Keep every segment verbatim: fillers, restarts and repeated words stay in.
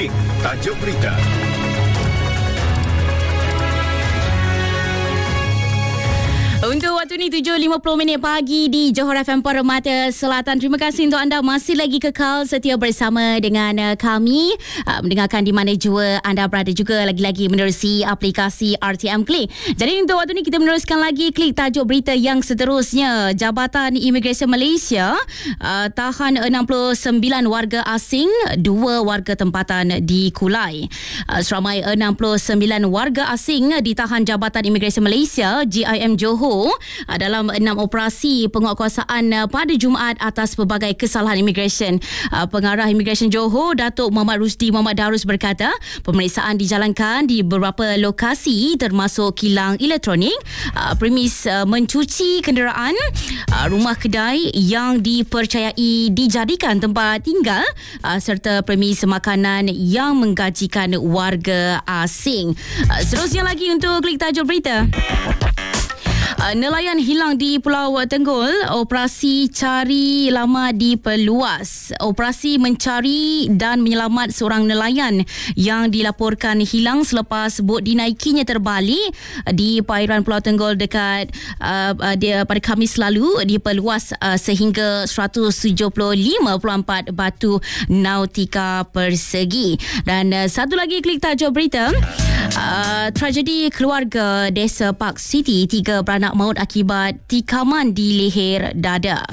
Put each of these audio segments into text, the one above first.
Klik tajuk berita. Untuk waktu ni tujuh lima puluh minit pagi di Johor F M Permata Selatan. Terima kasih untuk anda masih lagi kekal setia bersama dengan uh, kami. Uh, mendengarkan di mana jua anda berada, juga lagi-lagi menerusi aplikasi R T M Klik. Jadi untuk waktu ni kita meneruskan lagi klik tajuk berita yang seterusnya. Jabatan Imigresen Malaysia uh, tahan enam puluh sembilan warga asing, dua warga tempatan di Kulai. Uh, seramai enam puluh sembilan warga asing ditahan Jabatan Imigresen Malaysia J I M Johor dalam enam operasi penguatkuasaan pada Jumaat atas pelbagai kesalahan imigresen. Pengarah Imigresen Johor, Datuk Muhammad Rusdi Muhammad Darus berkata, pemeriksaan dijalankan di beberapa lokasi termasuk kilang elektronik, premis mencuci kenderaan, rumah kedai yang dipercayai dijadikan tempat tinggal, serta premis makanan yang menggajikan warga asing. Seterusnya lagi untuk klik tajuk berita. Uh, nelayan hilang di Pulau Tenggol, operasi cari lama diperluas. Operasi mencari dan menyelamat seorang nelayan yang dilaporkan hilang selepas bot dinaikinya terbalik di perairan Pulau Tenggol dekat uh, uh, dia pada Khamis lalu diperluas uh, sehingga seratus tujuh puluh lima perpuluhan empat batu nautika persegi. Dan uh, satu lagi klik tajuk berita. Uh, tragedi keluarga Desa Park City, tiga beranak maut akibat tikaman di leher dada.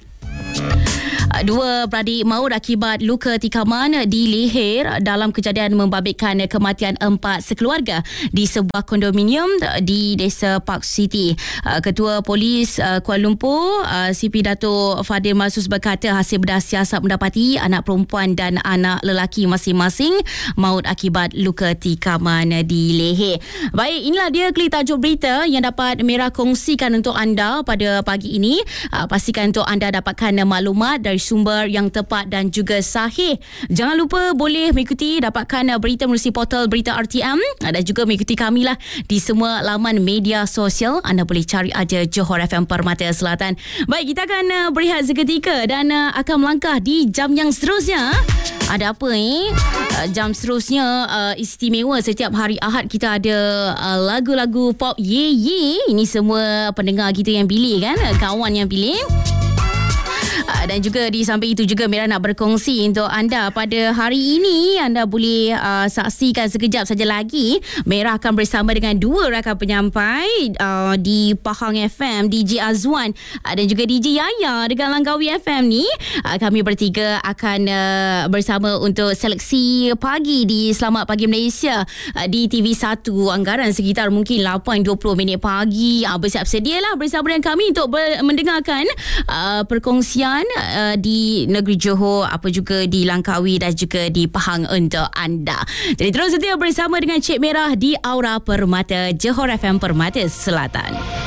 Dua beradik maut akibat luka tikaman di leher dalam kejadian membabitkan kematian empat sekeluarga di sebuah kondominium di Desa Park City. Ketua Polis Kuala Lumpur, C P Dato' Fadil Masus berkata hasil bedah siasat mendapati anak perempuan dan anak lelaki masing-masing maut akibat luka tikaman di leher. Baik, inilah dia klik tajuk berita yang dapat Merah kongsikan untuk anda pada pagi ini. Pastikan untuk anda dapatkan maklumat dari sumber yang tepat dan juga sahih. Jangan lupa boleh mengikuti, dapatkan berita melalui portal berita R T M dan juga mengikuti kami lah di semua laman media sosial. Anda boleh cari aja Johor F M Permata Selatan. Baik, kita akan berehat seketika dan akan melangkah di jam yang seterusnya. Ada apa ni? Eh? Jam seterusnya uh, istimewa. Setiap hari Ahad kita ada uh, lagu-lagu pop ye ye. Ini semua pendengar kita yang pilih kan, kawan yang pilih. Dan juga di samping itu juga Merah nak berkongsi untuk anda pada hari ini. Anda boleh uh, saksikan sekejap saja lagi. Merah akan bersama dengan dua rakan penyampai uh, di Pahang F M, D J Azwan uh, dan juga D J Yaya dekat Langkawi F M ni. Uh, kami bertiga akan uh, bersama untuk seleksi pagi di Selamat Pagi Malaysia uh, di T V satu. Anggaran sekitar mungkin lapan dua puluh minit pagi. Uh, bersiap sedialah bersama dengan kami untuk ber- mendengarkan uh, perkongsian Uh, di negeri Johor, apa juga di Langkawi dan juga di Pahang untuk anda. Jadi terus setia bersama dengan Cik Merah di Aura Permata Johor F M Permata Selatan.